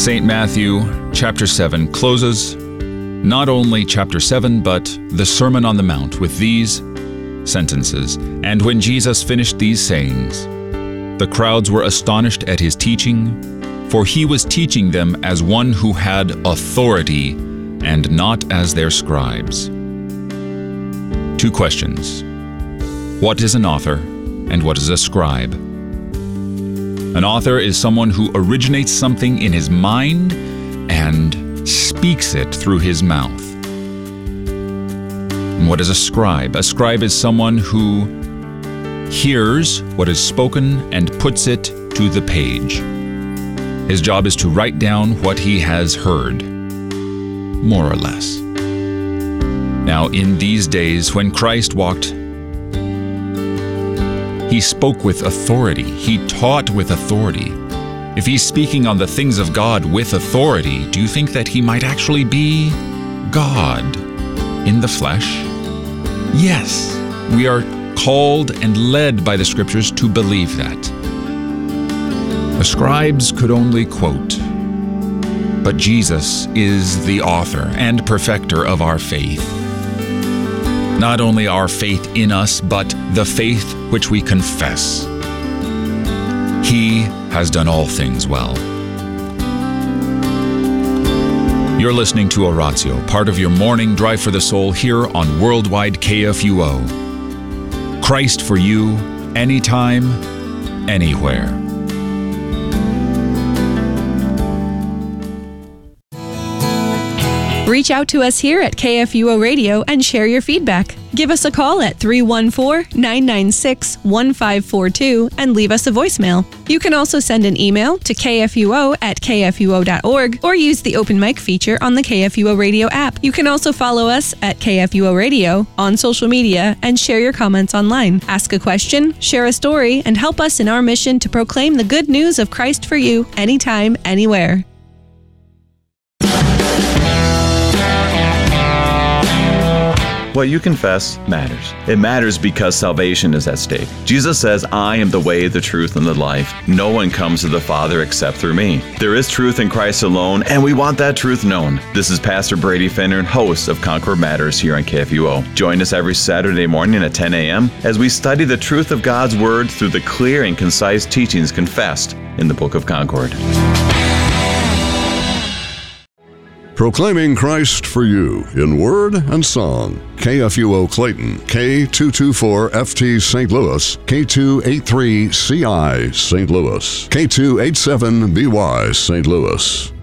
St. Matthew chapter 7 closes not only chapter 7, but the Sermon on the Mount with these sentences. And when Jesus finished these sayings, the crowds were astonished at his teaching, for he was teaching them as one who had authority and not as their scribes. 2 questions. What is an author and what is a scribe? An author is someone who originates something in his mind and speaks it through his mouth. And what is a scribe? A scribe is someone who hears what is spoken and puts it to the page. His job is to write down what he has heard, more or less. Now, in these days, when Christ walked, he spoke with authority. He taught with authority. If he's speaking on the things of God with authority, do you think that he might actually be God in the flesh? Yes, we are called and led by the Scriptures to believe that. The scribes could only quote, but Jesus is the author and perfecter of our faith. Not only our faith in us, but the faith which we confess. He has done all things well. You're listening to Oratio, part of your morning drive for the soul here on Worldwide KFUO. Christ for you, anytime, anywhere. Reach out to us here at KFUO Radio and share your feedback. Give us a call at 314-996-1542 and leave us a voicemail. You can also send an email to kfuo@kfuo.org or use the open mic feature on the KFUO Radio app. You can also follow us at KFUO Radio on social media and share your comments online. Ask a question, share a story, and help us in our mission to proclaim the good news of Christ for you anytime, anywhere. What you confess matters. It matters because salvation is at stake. Jesus says, I am the way, the truth, and the life. No one comes to the Father except through me. There is truth in Christ alone, and we want that truth known. This is Pastor Brady Fenner, host of Concord Matters here on KFUO. Join us every Saturday morning at 10 a.m. as we study the truth of God's Word through the clear and concise teachings confessed in the Book of Concord. Proclaiming Christ for you in word and song. KFUO Clayton, K224FT St. Louis, K283CI St. Louis, K287BY St. Louis.